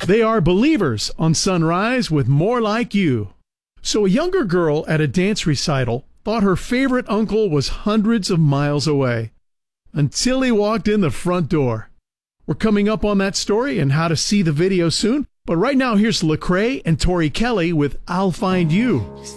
They are Believers on Sunrise with More Like You. So a younger girl at a dance recital thought her favorite uncle was hundreds of miles away until he walked in the front door. We're coming up on that story and how to see the video soon. But right now, here's Lecrae and Tori Kelly with I'll Find You.